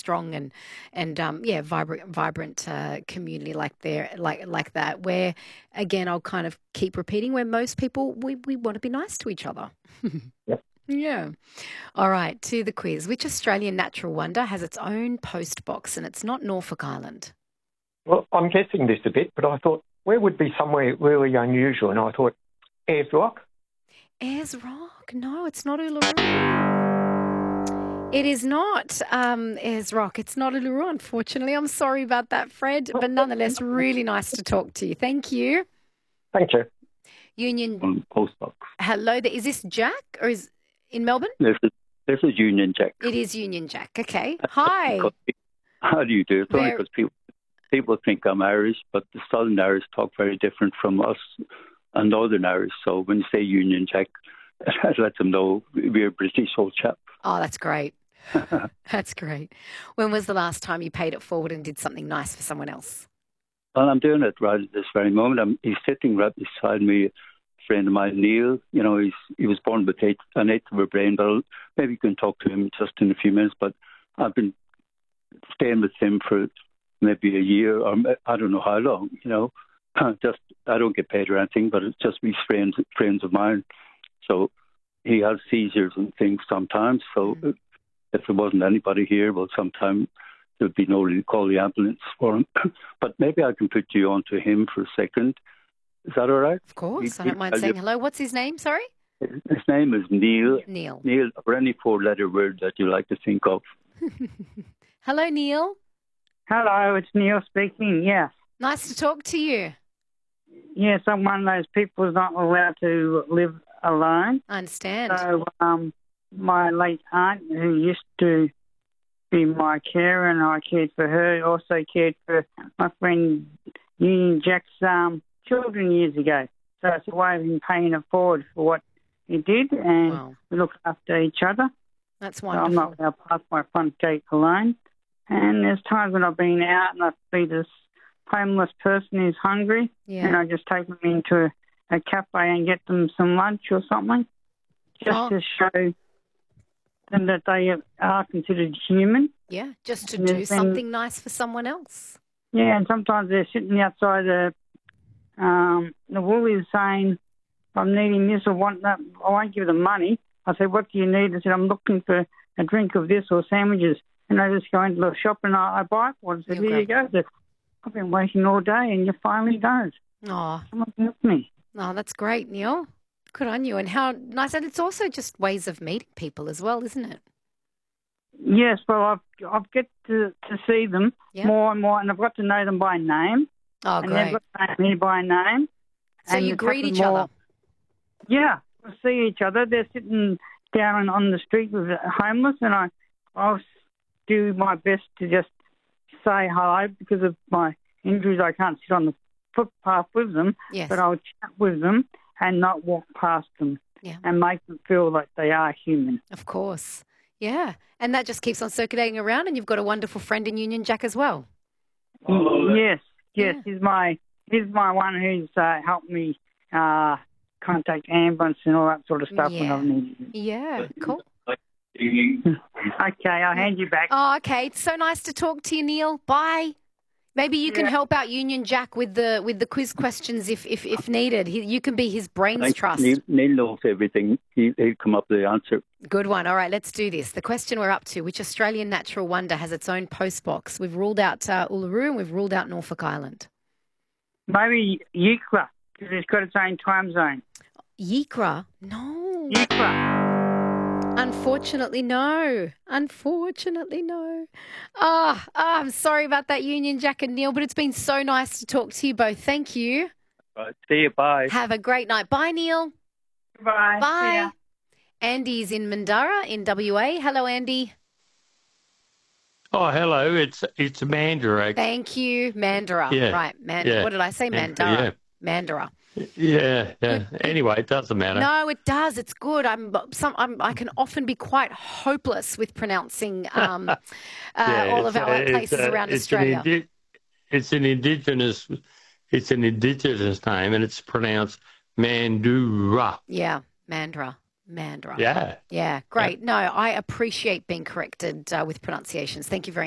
strong and vibrant community like that. Where again, I'll kind of keep repeating, where most people we want to be nice to each other. Yep. Yeah. All right, to the quiz. Which Australian natural wonder has its own post box and it's not Norfolk Island? Well, I'm guessing this a bit, but I thought, where would be somewhere really unusual? And I thought, Ayers Rock? Ayers Rock. No, it's not Uluru. It is not Ayers Rock. It's not Uluru, unfortunately. I'm sorry about that, Fred. But nonetheless, really nice to talk to you. Thank you. Thank you. Union. Postbox. Hello there. Is this Jack or is in Melbourne? This is Union Jack. It is Union Jack. Okay. Hi. How do you do? It's only because people think I'm Irish, but the Southern Irish talk very different from us and Northern Irish. So when you say Union Jack, I let them know we're a British old chap. Oh, that's great. That's great. When was the last time you paid it forward and did something nice for someone else? Well, I'm doing it right at this very moment. He's sitting right beside me, a friend of mine, Neil. You know, he was born with an eighth of a brain, but maybe you can talk to him just in a few minutes. But I've been staying with him for maybe a year, or I don't know how long, you know. Just I don't get paid or anything, but it's just these friends of mine. So he has seizures and things sometimes. So if there wasn't anybody here, well, sometimes there'd be nobody to call the ambulance for him. But maybe I can put you on to him for a second. Is that all right? Of course. I don't mind saying hello. What's his name? Sorry? His name is Neil. Neil. Neil, or any four-letter word that you like to think of. Hello, Neil. Hello, it's Neil speaking, yes. Nice to talk to you. Yes, I'm one of those people who's not allowed to live alone. I understand. So my late aunt, who used to be my carer, and I cared for her, also cared for my friend Union Jack's children years ago. So it's a way of him paying it forward for what he did, and we look after each other. That's wonderful. So I'm not allowed past my front gate alone. And there's times when I've been out and I see this homeless person who's hungry, and I just take them into a cafe and get them some lunch or something, just to show them that they are considered human. Yeah, just to do something nice for someone else. Yeah, and sometimes they're sitting outside the Woolies saying, I'm needing this or want that. I won't give them money. I said, what do you need? I said, I'm looking for a drink of this or sandwiches. And I just go into the shop and I buy one. I said, here you go. I've been waiting all day and you finally don't. Oh, someone help me. Oh, that's great, Neil. Good on you. And how nice. And it's also just ways of meeting people as well, isn't it? Yes, well, I've get to see them more and more, and I've got to know them by name. Oh, and great. they've got to know me by name. So and you greet each other? Yeah, we see each other. They're sitting down on the street with homeless, and I'll do my best to just say hello. Because of my injuries, I can't sit on the footpath with them, but I'll chat with them and not walk past them and make them feel like they are human. Of course. Yeah. And that just keeps on circulating around, and you've got a wonderful friend in Union Jack as well. Yes. Yeah. He's my one who's helped me contact ambulance and all that sort of stuff when I've needed it. Yeah, cool. Okay, I'll hand you back. Oh, okay. It's so nice to talk to you, Neil. Bye. Maybe you can help out Union Jack with the quiz questions if needed. You can be his brains trust. Neil knows everything. He'll come up with the answer. Good one. All right, let's do this. The question we're up to: which Australian natural wonder has its own post box? We've ruled out Uluru and we've ruled out Norfolk Island. Maybe Yikra, because it's got its own time zone. Yikra? No. Yikra. Unfortunately, no. Unfortunately, no. I'm sorry about that, Union Jack and Neil, but it's been so nice to talk to you both. Thank you. Right, see you. Bye. Have a great night. Bye, Neil. Bye. Bye. Andy's in Mandurah in WA. Hello, Andy. Oh, hello. It's Mandurah. Thank you, Mandurah. Yeah. Right, What did I say? Mandurah. Yeah. Mandurah. Yeah. Anyway, it doesn't matter. No, it does. It's good. I can often be quite hopeless with pronouncing all of our places around Australia. It's an indigenous name, and it's pronounced Mandurah. Yeah, Mandurah. Yeah. Yeah, great. No, I appreciate being corrected with pronunciations. Thank you very much.